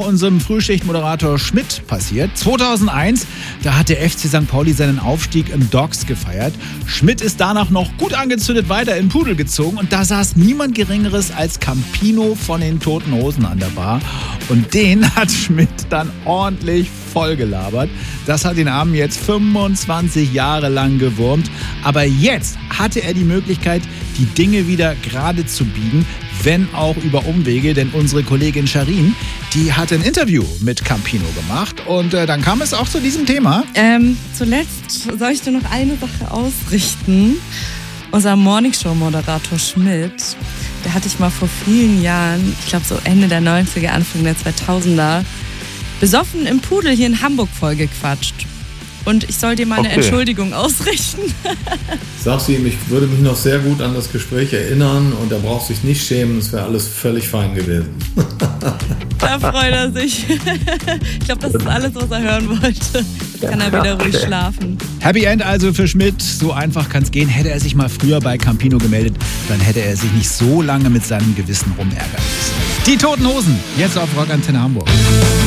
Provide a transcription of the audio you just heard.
unserem Frühschichtmoderator Schmidt passiert. 2001, da hat der FC St. Pauli seinen Aufstieg im Dogs gefeiert. Schmidt ist danach noch gut angezündet weiter in Pudel gezogen und da saß niemand Geringeres als Campino von den Toten Hosen an der Bar. Und den hat Schmidt dann ordentlich vollgelabert. Das hat den Armen jetzt 25 Jahre lang gewurmt. Aber jetzt hatte er die Möglichkeit, die Dinge wieder gerade zu biegen, wenn auch über Umwege. Denn unsere Kollegin Sharin, die hat ein Interview mit Campino gemacht. Und dann kam es auch zu diesem Thema. Zuletzt soll ich dir noch eine Sache ausrichten. Unser Morningshow-Moderator Schmidt, der hatte ich mal vor vielen Jahren, ich glaube so Ende der 90er, Anfang der 2000er, besoffen im Pudel hier in Hamburg vollgequatscht. Und ich soll dir mal eine Entschuldigung ausrichten. Sag's ihm, ich würde mich noch sehr gut an das Gespräch erinnern und er braucht sich nicht schämen, es wäre alles völlig fein gewesen. Da freut er sich. Ich glaube, das ist alles, was er hören wollte. Jetzt kann er wieder ruhig schlafen. Happy End also für Schmidt. So einfach kann's gehen. Hätte er sich mal früher bei Campino gemeldet, dann hätte er sich nicht so lange mit seinem Gewissen rumärgern müssen. Die Toten Hosen, jetzt auf Rock Antenne Hamburg.